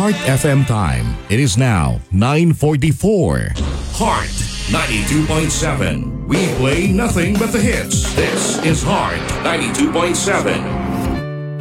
Heart FM time. It is now 9:44. Heart 92.7. We play nothing but the hits. This is Heart 92.7.